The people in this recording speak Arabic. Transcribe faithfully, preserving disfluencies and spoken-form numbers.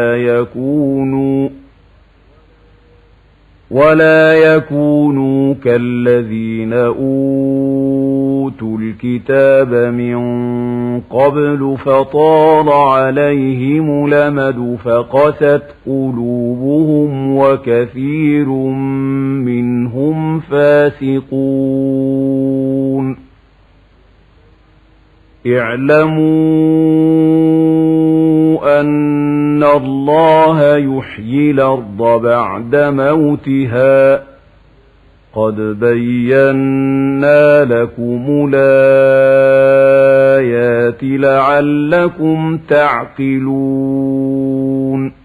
يكونوا ولا يكونوا كالذين أوتوا الكتاب من قبل فطال عليهم الأمد فقست قلوبهم وكثير منهم فاسقون. اعلموا أن الله يحيي الأرض بعد موتها قد بينا لكم الآيات لعلكم تعقلون.